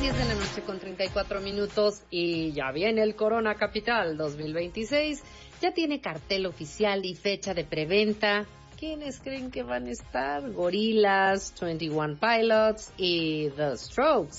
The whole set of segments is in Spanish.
10 de la noche con 34 minutos y ya viene el Corona Capital 2026. Ya tiene cartel oficial y fecha de preventa. ¿Quiénes creen que van a estar? Gorillaz, 21 Pilots y The Strokes.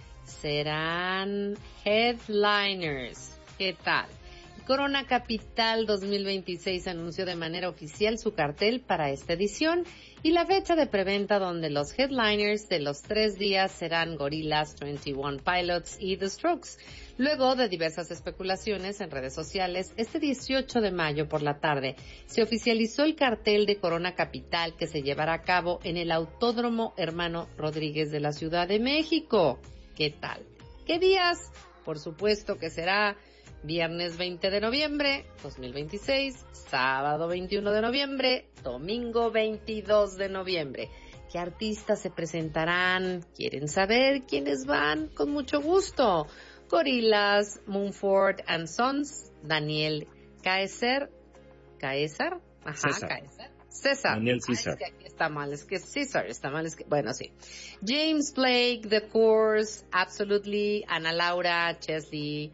Serán headliners. ¿Qué tal? Corona Capital 2026 anunció de manera oficial su cartel para esta edición y la fecha de preventa, donde los headliners de los 3 días serán Gorillaz, 21 Pilots y The Strokes. Luego de diversas especulaciones en redes sociales, este 18 de mayo por la tarde se oficializó el cartel de Corona Capital, que se llevará a cabo en el Autódromo Hermano Rodríguez de la Ciudad de México. ¿Qué tal? ¿Qué días? Por supuesto que será viernes 20 de noviembre 2026, sábado 21 de noviembre, domingo 22 de noviembre. ¿Qué artistas se presentarán? ¿Quieren saber quiénes van? Con mucho gusto. Gorillaz, Mumford & Sons, Daniel Caesar. ¿Caesar? Ajá, César. Caesar. César. Daniel César. Es que aquí está mal, es que César está mal, es que, bueno, sí. James Blake, The Course, Absolutely, Ana Laura, Chesley,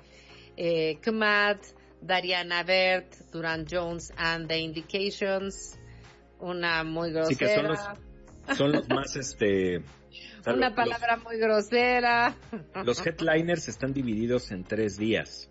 Kumat, Dariana Bert, Duran Jones and the Indications, una muy grosera. Sí, que son los más, una palabra muy grosera. Los headliners están divididos en 3 días.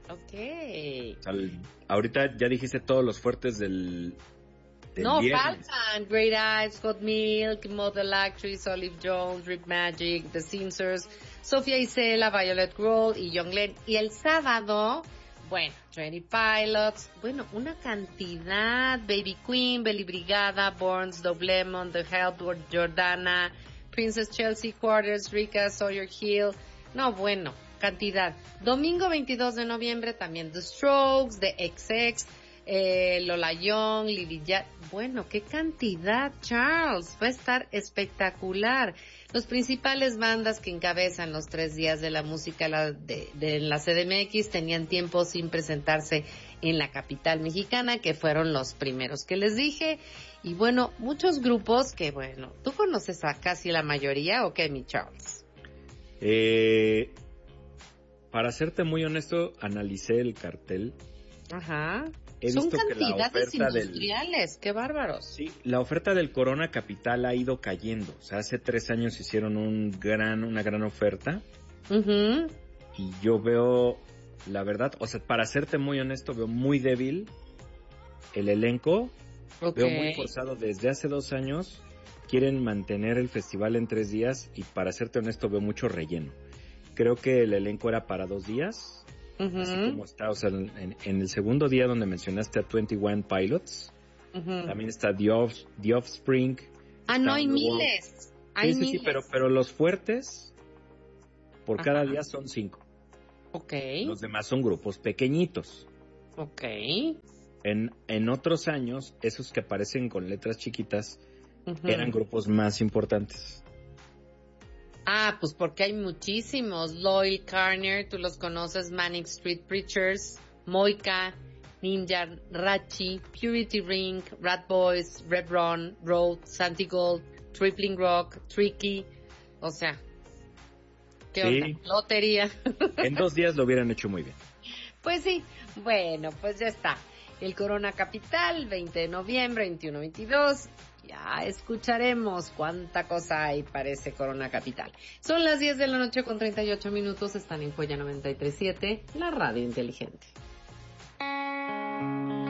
Okay. O sea, ahorita ya dijiste todos los fuertes del no, viernes. faltan Great Eyes, Hot Milk, Model Actress, Olive Jones, Rip Magic, The Sinsers, Sofía Isela, Violet Grohl y Young Glenn. Y el sábado, bueno, 20 Pilots, bueno, una cantidad, Baby Queen, Belly Brigada, Burns, Dove Lemon, The Help, Jordana, Princess Chelsea Quarters, Rika, Sawyer Hill. No, bueno, cantidad. Domingo 22 de noviembre también The Strokes, The XX, Lola Young, Lily Jack. Bueno, qué cantidad, Charles. Va a estar espectacular. Los principales bandas que encabezan los 3 días de la música de la CDMX tenían tiempo sin presentarse en la capital mexicana, que fueron los primeros que les dije. Y bueno, muchos grupos que, bueno, ¿tú conoces a casi la mayoría o qué, mi Charles? Para serte muy honesto, analicé el cartel. Ajá. He Son visto cantidades que la oferta industriales, qué bárbaros. Sí, la oferta del Corona Capital ha ido cayendo. O sea, hace 3 años hicieron una gran oferta. Uh-huh. Y yo veo, la verdad, o sea, para serte muy honesto, veo muy débil el elenco. Okay. Veo muy forzado desde hace 2 años. Quieren mantener el festival en 3 días y para serte honesto veo mucho relleno. Creo que el elenco era para 2 días. Uh-huh. Así como está, o sea, en el segundo día donde mencionaste a 21 Pilots, uh-huh, también está The Offspring. No, hay miles. Hay miles. Sí, pero los fuertes por cada día son 5. Okay. Los demás son grupos pequeñitos. Okay. En otros años, esos que aparecen con letras chiquitas, uh-huh, eran grupos más importantes. Pues porque hay muchísimos. Loyal Carner, tú los conoces, Manic Street Preachers, Moika, Ninja Rachi, Purity Ring, Rat Boys, Red Ron, Road, Santigold, Tripling Rock, Tricky. O sea, ¿qué onda? Lotería. En 2 días lo hubieran hecho muy bien. Pues sí, bueno, pues ya está. El Corona Capital, 20 de noviembre, 21-22. Ya escucharemos cuánta cosa hay para ese Corona Capital. Son las 10 de la noche con 38 minutos. Están en Joya 93.7, la radio inteligente.